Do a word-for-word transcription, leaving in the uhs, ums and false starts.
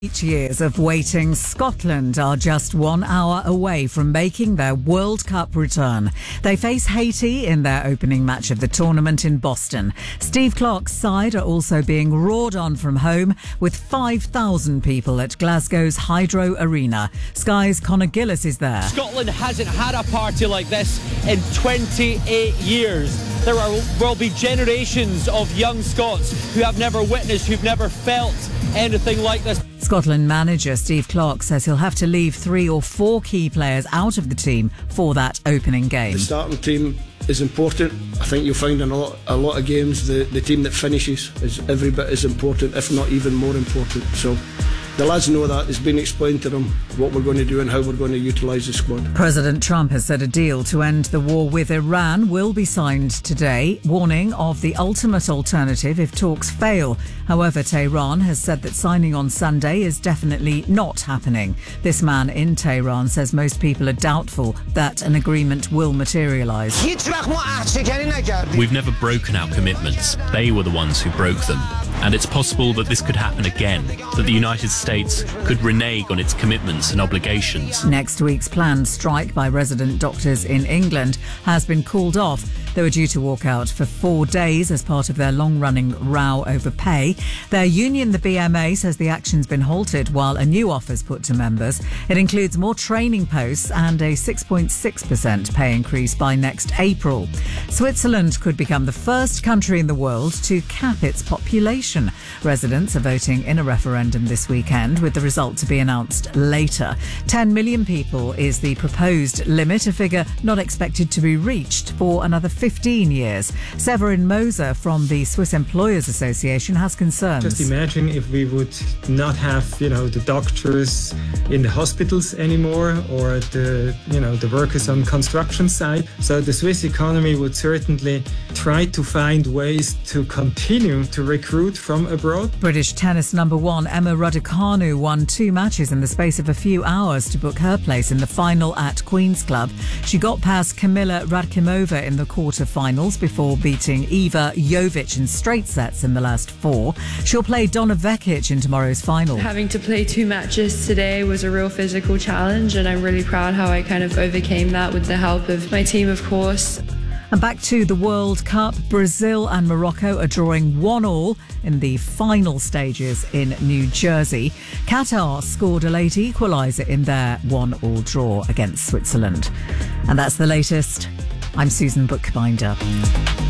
Eight years of waiting, Scotland are just one hour away from making their World Cup return. They face Haiti in their opening match of the tournament in Boston. Steve Clarke's side are also being roared on from home with five thousand people at Glasgow's Hydro Arena. Sky's Conor Gillis is there. Scotland hasn't had a party like this in twenty-eight years. There are, will be generations of young Scots who have never witnessed, who've never felt anything like this. Scotland manager Steve Clarke says he'll have to leave three or four key players out of the team for that opening game. The starting team is important. I think you'll find in a lot, a lot of games the, the team that finishes is every bit as important, if not even more important. So the lads know that. It's been explained to them what we're going to do and how we're going to utilise the squad. President Trump has said a deal to end the war with Iran will be signed today, warning of the ultimate alternative if talks fail. However, Tehran has said that signing on Sunday is definitely not happening. This man in Tehran says most people are doubtful that an agreement will materialise. We've never broken our commitments. They were the ones who broke them. And it's possible that this could happen again, that the United States could renege on its commitments and obligations. Next week's planned strike by resident doctors in England has been called off. They were due to walk out for four days as part of their long-running row over pay. Their union, the B M A, says the action's been halted while a new offer's put to members. It includes more training posts and a six point six percent pay increase by next April. Switzerland could become the first country in the world to cap its population. Residents are voting in a referendum this weekend, with the result to be announced later. ten million people is the proposed limit, a figure not expected to be reached for another fifteen years. Severin Moser from the Swiss Employers Association has concerns. Just imagine if we would not have, you know, the doctors in the hospitals anymore, or the, you know, the workers on construction site. So the Swiss economy would certainly try to find ways to continue to recruit from abroad. British tennis number one Emma Raducanu won two matches in the space of a few hours to book her place in the final at Queen's Club. She got past Kamila Radkimova in the quarter-finals before beating Iva Jovic in straight sets in the last four. She'll play Donna Vekic in tomorrow's final. Having to play two matches today was a real physical challenge, and I'm really proud how I kind of overcame that with the help of my team, of course. And back to the World Cup, Brazil and Morocco are drawing one all in the final stages in New Jersey. Qatar scored a late equaliser in their one all draw against Switzerland. And that's the latest. I'm Susan Bookbinder.